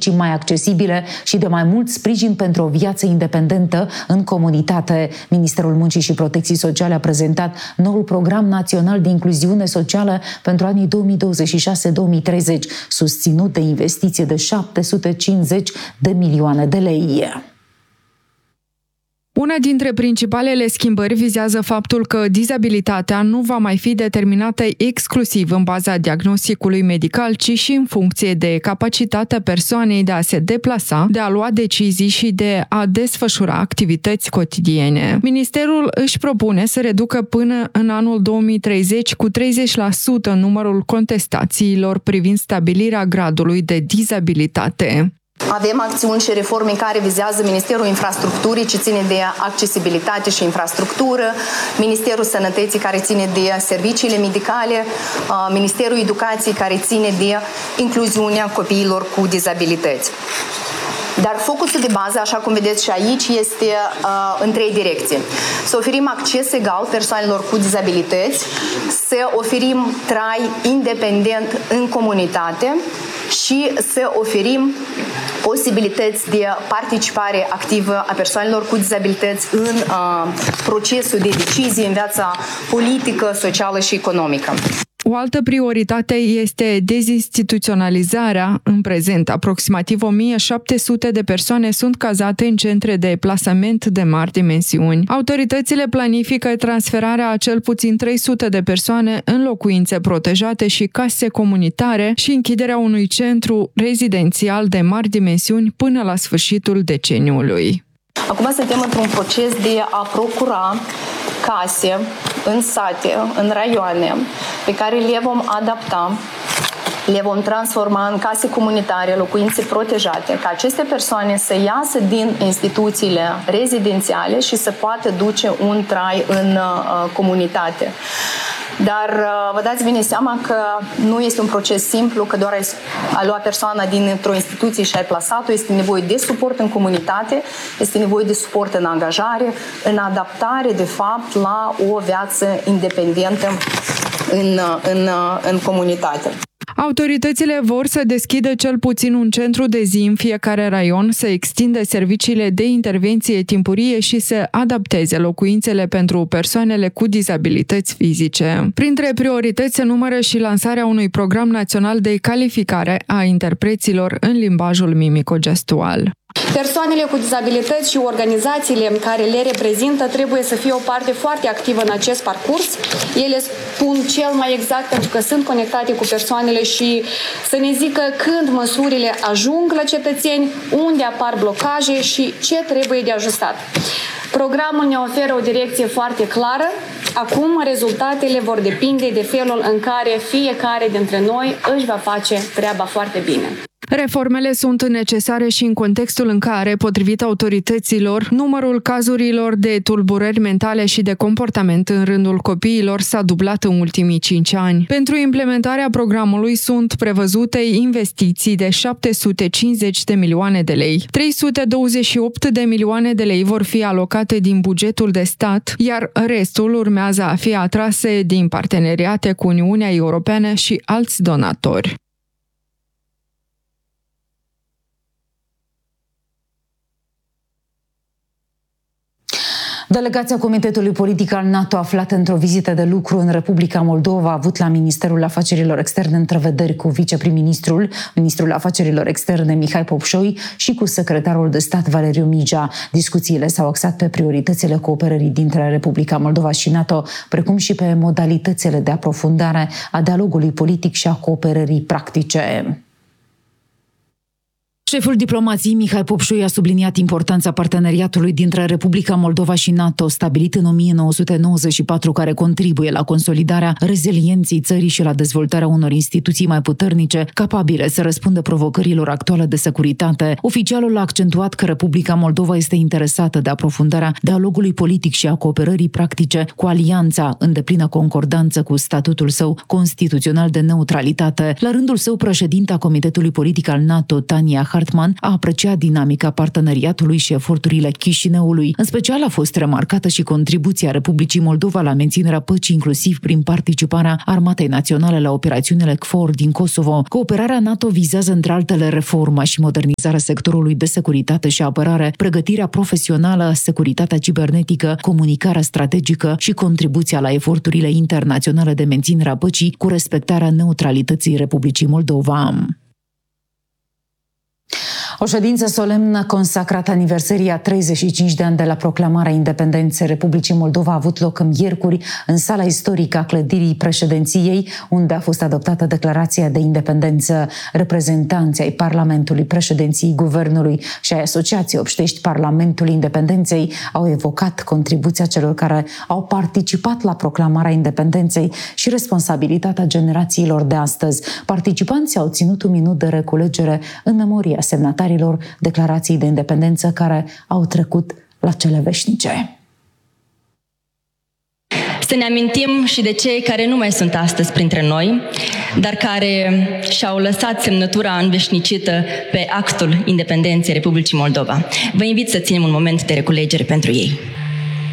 servicii mai accesibile și de mai mult sprijin pentru o viață independentă în comunitate. Ministerul Muncii și Protecției Sociale a prezentat noul Program Național de Incluziune Socială pentru anii 2026-2030, susținut de investiție de 750 de milioane de lei. Una dintre principalele schimbări vizează faptul că dizabilitatea nu va mai fi determinată exclusiv în baza diagnosticului medical, ci și în funcție de capacitatea persoanei de a se deplasa, de a lua decizii și de a desfășura activități cotidiene. Ministerul își propune să reducă până în anul 2030 cu 30% numărul contestațiilor privind stabilirea gradului de dizabilitate. Avem acțiuni și reforme care vizează Ministerul Infrastructurii, ce ține de accesibilitate și infrastructură, Ministerul Sănătății, care ține de serviciile medicale, Ministerul Educației, care ține de incluziunea copiilor cu dizabilități. Dar focusul de bază, așa cum vedeți și aici, este în 3 direcții. Să oferim acces egal persoanelor cu dizabilități, să oferim trai independent în comunitate și să oferim posibilități de participare activă a persoanelor cu dizabilități în procesul de decizie în viața politică, socială și economică. O altă prioritate este dezinstituționalizarea. În prezent, aproximativ 1700 de persoane sunt cazate în centre de plasament de mari dimensiuni. Autoritățile planifică transferarea a cel puțin 300 de persoane în locuințe protejate și case comunitare și închiderea unui centru rezidențial de mari dimensiuni până la sfârșitul deceniului. Acum suntem într-un proces de a procura case în sate, în raioane, pe care le vom adapta, le vom transforma în case comunitare, locuințe protejate, ca aceste persoane să iasă din instituțiile rezidențiale și să poată duce un trai în comunitate. Dar vă dați bine seama că nu este un proces simplu, că doar ai lua persoana dintr-o instituție și ai plasat-o, este nevoie de suport în comunitate, este nevoie de suport în angajare, în adaptare, de fapt, la o viață independentă în comunitate. Autoritățile vor să deschidă cel puțin un centru de zi în fiecare raion, să extindă serviciile de intervenție timpurie și să adapteze locuințele pentru persoanele cu dizabilități fizice. Printre priorități se numără și lansarea unui program național de calificare a interpreților în limbajul mimico-gestual. Persoanele cu dizabilități și organizațiile care le reprezintă trebuie să fie o parte foarte activă în acest parcurs. Ele spun cel mai exact pentru că sunt conectate cu persoanele și să ne zică când măsurile ajung la cetățeni, unde apar blocaje și ce trebuie de ajustat. Programul ne oferă o direcție foarte clară. Acum rezultatele vor depinde de felul în care fiecare dintre noi își va face treaba foarte bine. Reformele sunt necesare și în contextul în care, potrivit autorităților, numărul cazurilor de tulburări mentale și de comportament în rândul copiilor s-a dublat în ultimii 5 ani. Pentru implementarea programului sunt prevăzute investiții de 750 de milioane de lei. 328 de milioane de lei vor fi alocate din bugetul de stat, iar restul urmează a fi atrase din parteneriate cu Uniunea Europeană și alți donatori. Delegația Comitetului Politic al NATO, aflată într-o vizită de lucru în Republica Moldova, a avut la Ministerul Afacerilor Externe întrevederi cu ministrul Afacerilor Externe Mihai Popșoi și cu secretarul de stat Valeriu Mijea. Discuțiile s-au axat pe prioritățile cooperării dintre Republica Moldova și NATO, precum și pe modalitățile de aprofundare a dialogului politic și a cooperării practice. Șeful diplomației Mihai Popșoi a subliniat importanța parteneriatului dintre Republica Moldova și NATO, stabilit în 1994, care contribuie la consolidarea rezilienței țării și la dezvoltarea unor instituții mai puternice, capabile să răspundă provocărilor actuale de securitate. Oficialul a accentuat că Republica Moldova este interesată de aprofundarea dialogului politic și a cooperării practice cu alianța, în deplină concordanță cu statutul său constituțional de neutralitate. La rândul său, președinta Comitetului Politic al NATO, Tania Hartman a apreciat dinamica parteneriatului și eforturile Chișinăului. În special a fost remarcată și contribuția Republicii Moldova la menținerea păcii, inclusiv prin participarea Armatei Naționale la operațiunile KFOR din Kosovo. Cooperarea NATO vizează între altele reforma și modernizarea sectorului de securitate și apărare, pregătirea profesională, securitatea cibernetică, comunicarea strategică și contribuția la eforturile internaționale de menținere a păcii cu respectarea neutralității Republicii Moldova. O ședință solemnă consacrată aniversării a 35 de ani de la proclamarea independenței Republicii Moldova a avut loc miercuri în sala istorică a clădirii președinției, unde a fost adoptată declarația de independență. Reprezentanții ai Parlamentului, președinției Guvernului și ai Asociației Obștești Parlamentului Independenței au evocat contribuția celor care au participat la proclamarea independenței și responsabilitatea generațiilor de astăzi. Participanții au ținut un minut de reculegere în memoria semnatarilor declarației de independență care au trecut la cele veșnice. Să ne amintim și de cei care nu mai sunt astăzi printre noi, dar care și-au lăsat semnătura înveșnicită pe actul independenței Republicii Moldova. Vă invit să ținem un moment de reculegere pentru ei.